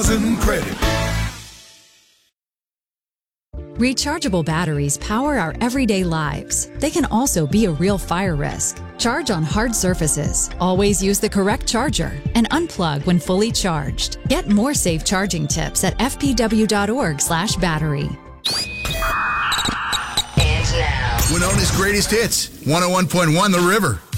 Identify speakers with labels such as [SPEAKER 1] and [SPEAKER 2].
[SPEAKER 1] credit.
[SPEAKER 2] Rechargeable batteries power our everyday lives. They can also be a real fire risk. Charge on hard surfaces. Always use the correct charger and unplug when fully charged. Get more safe charging tips at fpw.org/battery.
[SPEAKER 3] And now,
[SPEAKER 1] Winona's greatest hits, 101.1 The River.